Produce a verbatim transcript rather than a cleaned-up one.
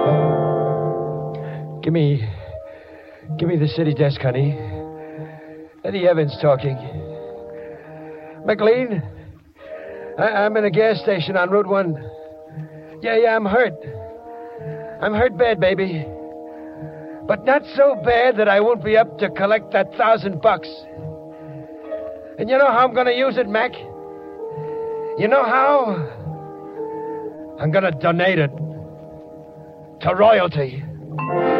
Give me... Give me the city desk, honey. Eddie Evans talking. McLean? I- I'm in a gas station on Route one. Yeah, yeah, I'm hurt. I'm hurt bad, baby. But not so bad that I won't be up to collect that thousand bucks. And you know how I'm going to use it, Mac? You know how? I'm going to donate it to royalty.